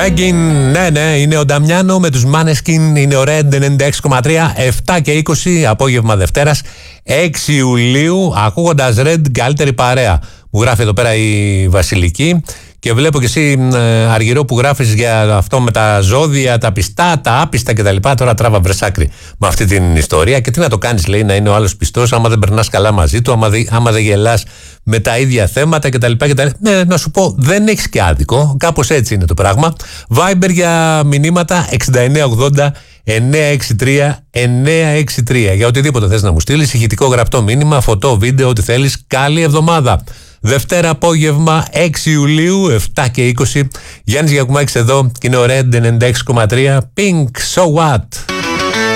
Begging, ναι, είναι ο Νταμιάνο με τους Maneskin, είναι ο Red 96,3, 7 και 20, απόγευμα Δευτέρας, 6 Ιουλίου, ακούγοντας Red, καλύτερη παρέα. Μου γράφει εδώ πέρα η Βασιλική και βλέπω και εσύ Αργυρό που γράφεις για αυτό με τα ζώδια, τα πιστά, τα άπιστα κτλ. Τώρα τράβα βρεσάκρι με αυτή την ιστορία και τι να το κάνεις, λέει, να είναι ο άλλος πιστός άμα δεν περνάς καλά μαζί του, άμα δεν γελάς με τα ίδια θέματα κτλ. Ναι, να σου πω, δεν έχεις και άδικο, κάπως έτσι είναι το πράγμα. Viber για μηνύματα 6980 963 963 για οτιδήποτε θες να μου στείλεις, ηχητικό γραπτό μήνυμα, φωτό, βίντεο, ό,τι θέλεις. Καλή εβδομάδα. Δευτέρα απόγευμα 6 Ιουλίου 7 και 20. Γιάννης Γιακουμάκης εδώ και είναι ο Red 96,3. Pink, so what?